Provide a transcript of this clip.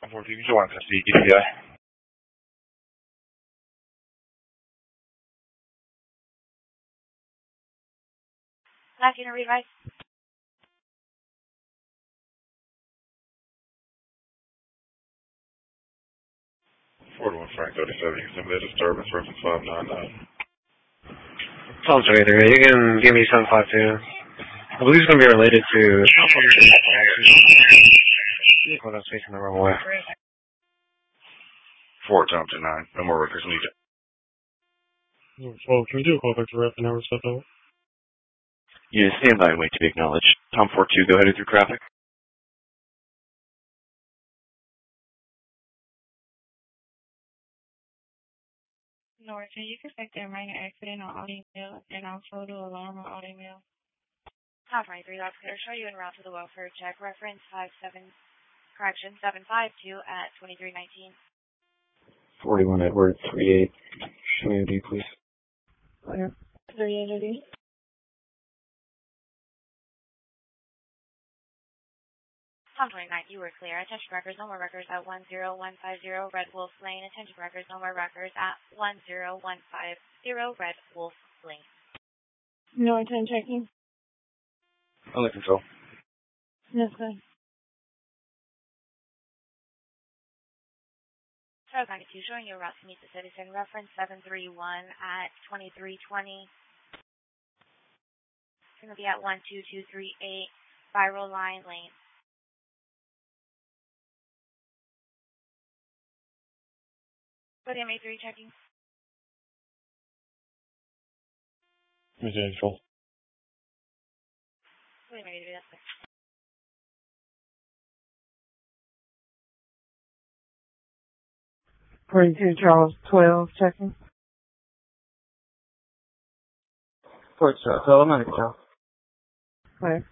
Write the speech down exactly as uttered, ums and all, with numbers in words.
fourteen, you want to see E T I. Not going to revise. forty-one Frank thirty-seven, you can send me a disturbance, reference five nine nine. Sounds right there. You can give me seven five two. I believe it's going to be related to vehicle that's facing the wrong way. four Tom two nine, no more records needed. Well, can we do a call back to rep and hour stuff out? Yeah, stand by and wait to be acknowledged. Tom four two, go ahead through traffic. North, can you expect a minor accident on audio mail and also to alarm on audio mail? Top twenty-three, officer, show you en route to the welfare check. Reference five seven, correction, seven five two at twenty-three nineteen. forty-one Edward, three eight. Show me O D, please. Clear. three eight O D. Tom twenty-nine, you were clear. Attention records, no more records at one zero one five zero Red Wolf Lane. Attention records, no more records at one zero one five zero Red Wolf Lane. No attention checking. Under control. Yes, good. Travis ninety-two, showing you a route to meet the citizen. Reference seven three one at twenty-three twenty. It's going to be at one two two three eight Spiral Line Lane. What M A three checking? Mister Control. What M A three, that's clear. forty-two Charles twelve checking. forty-two Charles twelve, I'm under control. Clear.